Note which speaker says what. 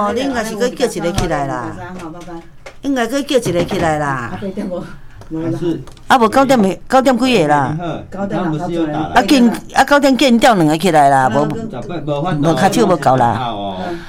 Speaker 1: 哦，你应该是搁叫一个起来啦。应该搁叫一个起来啦。啊，无9点几个啦。9点9点见调2个起来啦，无较少无够啦。